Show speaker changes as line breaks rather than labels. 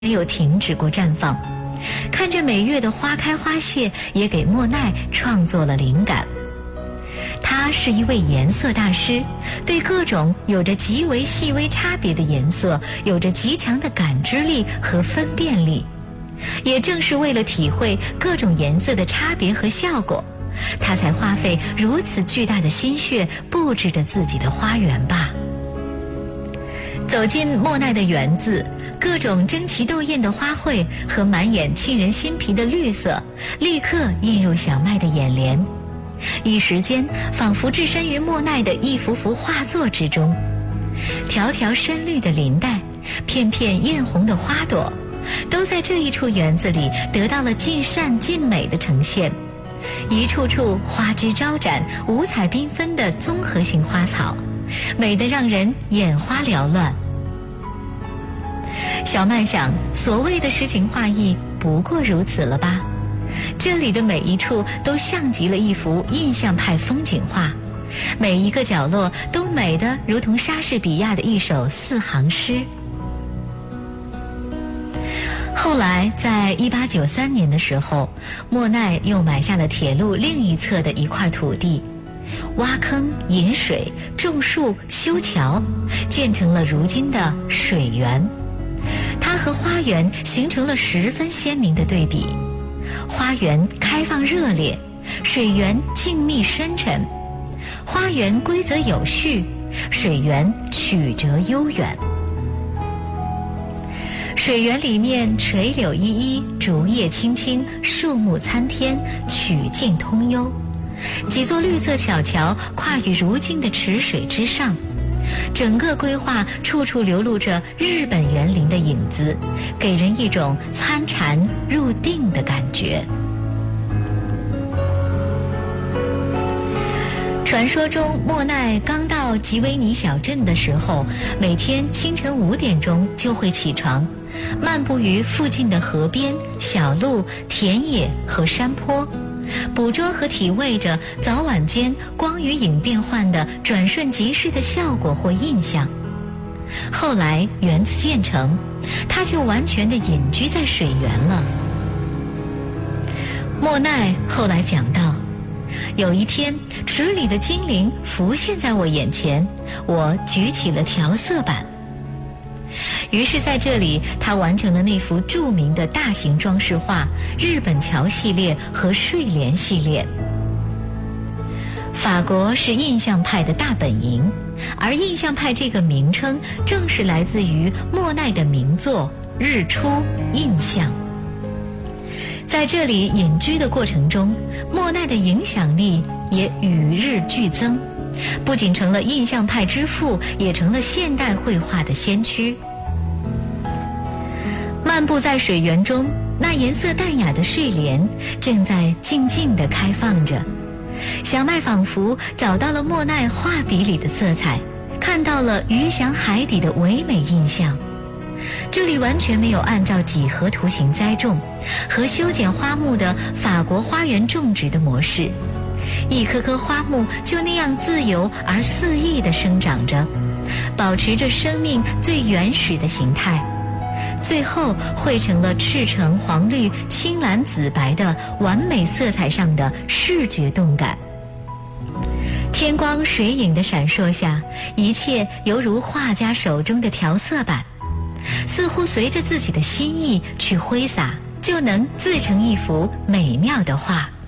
没有停止过绽放。看着每月的花开花谢，也给莫奈创作了灵感。他是一位颜色大师，对各种有着极为细微差别的颜色有着极强的感知力和分辨力。也正是为了体会各种颜色的差别和效果，他才花费如此巨大的心血布置着自己的花园吧。走进莫奈的园子，各种争奇斗艳的花卉和满眼沁人心脾的绿色立刻映入小麦的眼帘，一时间仿佛置身于莫奈的一幅幅画作之中。条条深绿的林带，片片艳红的花朵，都在这一处园子里得到了尽善尽美的呈现。一处处花枝招展、五彩缤纷的综合性花草，美得让人眼花缭乱。小麦想，所谓的诗情画意不过如此了吧？这里的每一处都像极了一幅印象派风景画，每一个角落都美得如同莎士比亚的一首4行诗。后来在1893年的时候，莫奈又买下了铁路另一侧的一块土地，挖坑引水，种树修桥，建成了如今的水园。它和花园形成了十分鲜明的对比，花园开放热烈，水源静谧深沉。花园规则有序，水源曲折悠远。水源里面垂柳依依，竹叶青青，树木参天，曲径通幽。几座绿色小桥跨于如镜的池水之上，整个规划处处流露着日本园林的影子，给人一种参禅入定的感觉。传说中，莫奈刚到吉维尼小镇的时候，每天清晨5点钟就会起床，漫步于附近的河边、小路、田野和山坡，捕捉和体味着早晚间光与影变换的转瞬即逝的效果或印象。后来园子建成，他就完全的隐居在水源了。莫奈后来讲到，有一天池里的精灵浮现在我眼前，我举起了调色板。于是在这里，他完成了那幅著名的大型装饰画日本桥系列和睡莲系列。法国是印象派的大本营，而印象派这个名称正是来自于莫奈的名作《日出印象》。在这里隐居的过程中，莫奈的影响力也与日俱增，不仅成了印象派之父，也成了现代绘画的先驱。漫步在水源中，那颜色淡雅的睡莲正在静静地开放着。小麦仿佛找到了莫奈画笔里的色彩，看到了鱼翔海底的唯美印象。这里完全没有按照几何图形栽种和修剪花木的法国花园种植的模式，一棵棵花木就那样自由而肆意地生长着，保持着生命最原始的形态，最后汇成了赤橙黄绿青蓝紫白的完美色彩上的视觉动感。天光水影的闪烁下，一切犹如画家手中的调色板，似乎随着自己的心意去挥洒，就能自成一幅美妙的画。